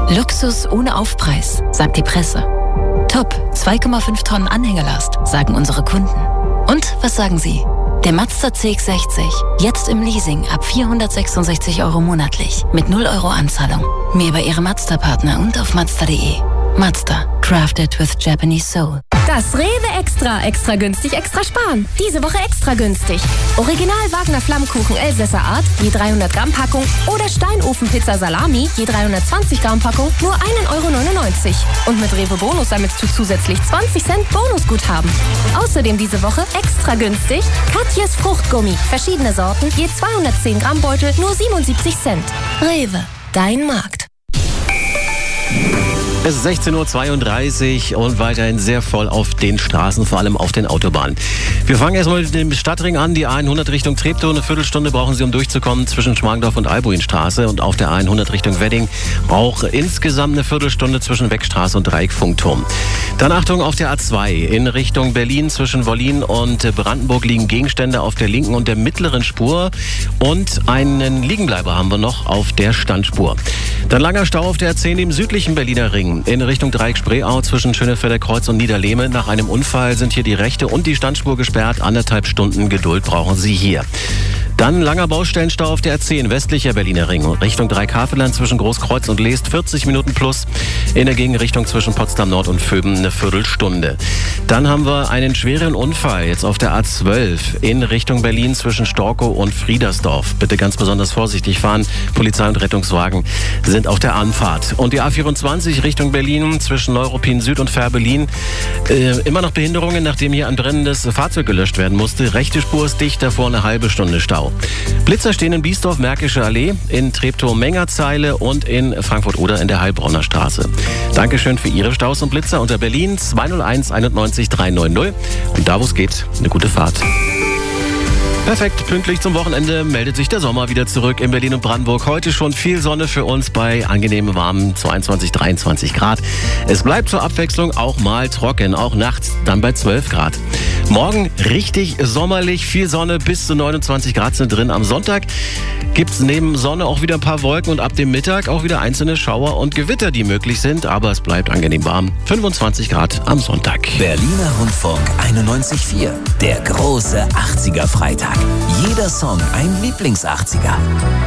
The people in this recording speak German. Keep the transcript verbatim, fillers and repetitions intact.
Luxus ohne Aufpreis, sagt die Presse. Top, zwei Komma fünf Tonnen Anhängerlast, sagen unsere Kunden. Und was sagen Sie? Der Mazda C X sechzig, jetzt im Leasing ab vierhundertsechsundsechzig Euro monatlich, mit null Euro Anzahlung. Mehr bei Ihrem Mazda-Partner und auf mazda punkt de. Mazda, crafted with Japanese soul. Das Rewe Extra. Extra günstig, extra sparen. Diese Woche extra günstig. Original Wagner Flammkuchen Elsässer Art, je dreihundert Gramm Packung. Oder Steinofenpizza Salami, je dreihundertzwanzig Gramm Packung, nur ein Euro neunundneunzig. Und mit Rewe Bonus sammelst du zusätzlich zwanzig Cent Bonusguthaben. Außerdem diese Woche extra günstig Katjes Fruchtgummi. Verschiedene Sorten, je zweihundertzehn Gramm Beutel, nur siebenundsiebzig Cent. Rewe, dein Markt. Es ist sechzehn Uhr zweiunddreißig und weiterhin sehr voll auf den Straßen, vor allem auf den Autobahnen. Wir fangen erstmal mit dem Stadtring an. Die A hundert Richtung Treptow. Eine Viertelstunde brauchen Sie, um durchzukommen zwischen Schmargendorf und Albuinstraße. Und auf der A hundert Richtung Wedding auch insgesamt eine Viertelstunde zwischen Weckstraße und Dreieckfunkturm. Dann Achtung auf der A zwei in Richtung Berlin. Zwischen Wollin und Brandenburg liegen Gegenstände auf der linken und der mittleren Spur. Und einen Liegenbleiber haben wir noch auf der Standspur. Dann langer Stau auf der A zehn im südlichen Berliner Ring. In Richtung Dreieck-Spreeau zwischen Schönefelder Kreuz und Niederlehme. Nach einem Unfall sind hier die rechte und die Standspur gesperrt. Anderthalb Stunden Geduld brauchen Sie hier. Dann langer Baustellenstau auf der A zehn, westlicher Berliner Ring. Richtung Dreieckhaveland zwischen Großkreuz und Leest, vierzig Minuten plus. In der Gegenrichtung zwischen Potsdam Nord und Vöben eine Viertelstunde. Dann haben wir einen schweren Unfall jetzt auf der A zwölf in Richtung Berlin zwischen Storkow und Friedersdorf. Bitte ganz besonders vorsichtig fahren. Polizei und Rettungswagen sind auf der Anfahrt. Und die A vierundzwanzig Richtung Berlin zwischen Neuruppin Süd und Fährberlin. Äh, immer noch Behinderungen, nachdem hier ein brennendes Fahrzeug gelöscht werden musste. Rechte Spur ist dicht, davor eine halbe Stunde Stau. Blitzer stehen in Biesdorf, Märkische Allee, in Treptow Mengerzeile und in Frankfurt-Oder in der Heilbronner Straße. Dankeschön für Ihre Staus und Blitzer unter Berlin zwei null eins einundneunzig dreihundertneunzig. Und da, wo es geht, eine gute Fahrt. Perfekt, pünktlich zum Wochenende meldet sich der Sommer wieder zurück in Berlin und Brandenburg. Heute schon viel Sonne für uns bei angenehmen warmen zweiundzwanzig, dreiundzwanzig Grad. Es bleibt zur Abwechslung auch mal trocken, auch nachts dann bei zwölf Grad. Morgen richtig sommerlich, viel Sonne, bis zu neunundzwanzig Grad sind drin. Am Sonntag gibt es neben Sonne auch wieder ein paar Wolken und ab dem Mittag auch wieder einzelne Schauer und Gewitter, die möglich sind. Aber es bleibt angenehm warm, fünfundzwanzig Grad am Sonntag. Berliner Rundfunk einundneunzig Komma vier, der große achtziger Freitag. Jeder Song ein Lieblings-achtziger.